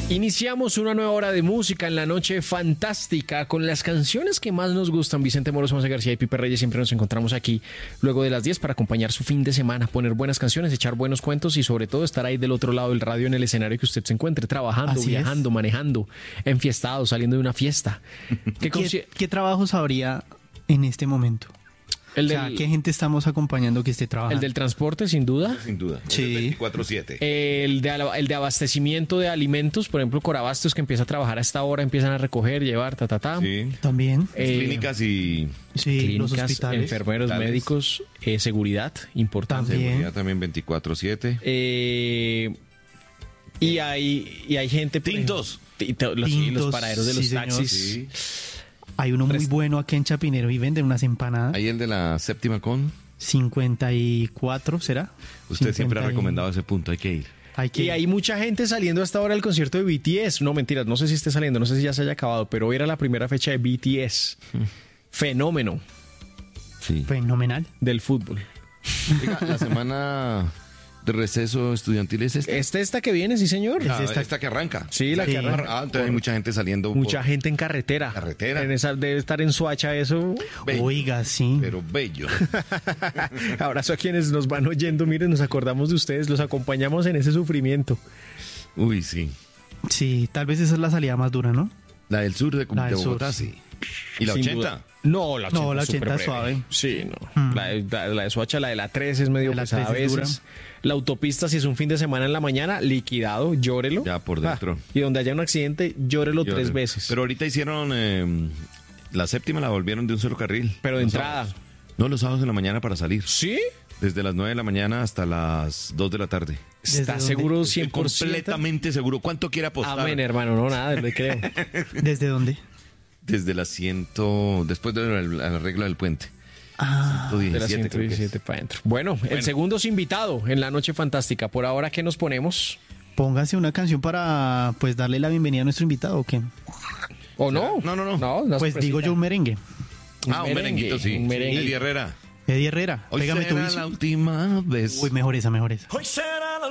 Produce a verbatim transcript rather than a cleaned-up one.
Iniciamos una nueva hora de música en la noche fantástica con las canciones que más nos gustan. Vicente Moros, José García y Pipe Reyes siempre nos encontramos aquí luego de las diez para acompañar su fin de semana, poner buenas canciones, echar buenos cuentos y sobre todo estar ahí del otro lado del radio en el escenario que usted se encuentre, trabajando, Así viajando, es. manejando, enfiestado, saliendo de una fiesta. ¿Qué, ¿Qué, consi- qué trabajos habría en este momento? el, O sea, del, ¿qué gente estamos acompañando que esté trabajando? el del transporte, sin duda. Sin duda. Sí. veinticuatro siete. El de, ala- el de abastecimiento de alimentos, por ejemplo, Corabastos, que empieza a trabajar a esta hora, empiezan a recoger, llevar, ta, ta, ta. Sí. También. Eh, Clínicas y Sí, los Clínicas, hospitales. enfermeros, hospitales. médicos, eh, seguridad, importante. También. seguridad también veinticuatro siete. Eh, y hay y hay gente... por Tintos. ejemplo, ti- Los, sí, los Tintos, paraderos de sí, los señor. taxis. Sí. Hay uno muy Prest- bueno aquí en Chapinero y venden unas empanadas. Ahí el de la séptima con. cincuenta y cuatro, ¿será? Usted siempre ha cincuenta y- recomendado ese punto, hay que ir. Hay que Y hay mucha gente saliendo hasta ahora al concierto de B T S. No, mentiras, no sé si esté saliendo, no sé si ya se haya acabado, pero hoy era la primera fecha de B T S. Fenómeno Sí. fenomenal. del fútbol. Oiga, la semana de receso estudiantil es esta. ¿Esta esta que viene, sí, señor? Es Ah, esta- esta que arranca. Sí, la Sí. que arranca. Ah, entonces hay mucha gente saliendo. Mucha por- gente en carretera. Carretera. En esa, debe estar en Soacha eso. bello, Oiga, sí. Pero bello. Abrazo a quienes nos van oyendo. Miren, nos acordamos de ustedes, los acompañamos en ese sufrimiento. Uy, sí. Sí, tal vez esa es la salida más dura, ¿no? La del sur de, La de del sur, Bogotá, sí. ¿Y la Sin ochenta? duda. No, la ochenta, No, la es súper ochenta es breve. suave. Sí, no. Mm. La, de, la, la de Soacha, la de la tres es medio La pesada a tres es veces. La autopista, si es un fin de semana en la mañana, liquidado, llórelo. Ya por dentro. Ah, y donde haya un accidente, llórelo Yo- tres veces. Pero ahorita hicieron. eh, la séptima la volvieron de un solo carril. Pero de Los entrada. sábados. No, los sábados en la mañana para salir. ¿Sí? Desde las nueve de la mañana hasta las dos de la tarde. ¿Desde ¿Está dónde? seguro Estoy cien por ciento? completamente seguro. ¿Cuánto quiere apostar? Amén, hermano, no, nada, le creo. ¿Desde dónde? Desde las ciento. Después del arreglo del puente. Ah, De las ciento diecisiete, creo que es. ciento diecisiete para adentro. Bueno, el segundo es invitado en la noche fantástica. Por ahora, ¿qué nos ponemos? pónganse una canción para pues darle la bienvenida a nuestro invitado, ¿o qué? ¿O no? No, no, no. No, una Pues digo yo sorpresita. un merengue. Ah, un merenguito, sí. un merengue. Eddie Herrera. Eddie Herrera, Hoy pégame tu será vicio. la última vez. Uy, mejor esa, mejor esa. Hoy será